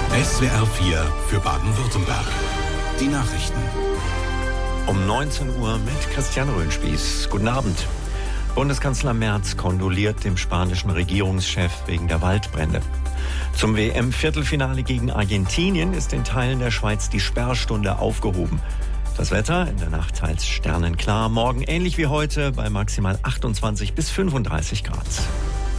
SWR 4 für Baden-Württemberg. Die Nachrichten. Um 19 Uhr mit Christian Röhnspieß. Guten Abend. Bundeskanzler Merz kondoliert dem spanischen Regierungschef wegen der Waldbrände. Zum WM-Viertelfinale gegen Argentinien ist in Teilen der Schweiz die Sperrstunde aufgehoben. Das Wetter in der Nacht teils sternenklar, morgen ähnlich wie heute bei maximal 28 bis 35 Grad.